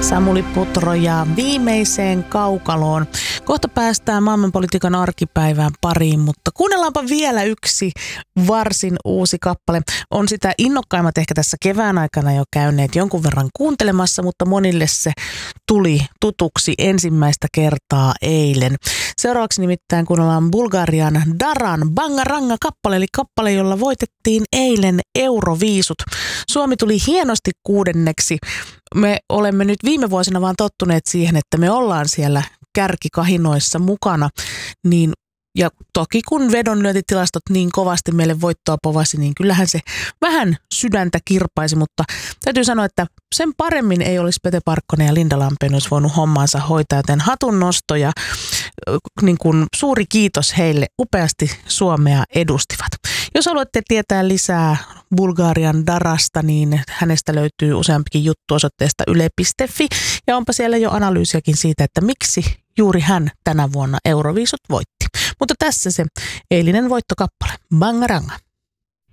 Samuli Putro ja viimeiseen kaukaloon. Kohta päästään maailmanpolitiikan arkipäivään pariin, mutta kuunnellaanpa vielä yksi varsin uusi kappale. On sitä innokkaimmat ehkä tässä kevään aikana jo käyneet jonkun verran kuuntelemassa, mutta monille se tuli tutuksi ensimmäistä kertaa eilen. Seuraavaksi nimittäin kuunnellaan Bulgarian Daran Bangaranga kappale, eli kappale, jolla voitettiin eilen Euroviisut. Suomi tuli hienosti 6. Me olemme nyt viime vuosina vaan tottuneet siihen, että me ollaan siellä kärkikahinoissa mukana, niin ja toki kun vedonlyöntitilastot niin kovasti meille voittoa povasi, niin kyllähän se vähän sydäntä kirpaisi, mutta täytyy sanoa, että sen paremmin ei olisi Pete Parkkonen ja Linda Lampeen olisi voinut hommansa hoitaa, joten hatun nosto ja niin kuin suuri kiitos heille, upeasti Suomea edustivat. Jos haluatte tietää lisää Bulgarian Darasta, niin hänestä löytyy useampikin juttu osoitteesta yle.fi ja onpa siellä jo analyysiäkin siitä, että miksi juuri hän tänä vuonna Euroviisut voitti. Mutta tässä se eilinen voittokappale, Bangaranga.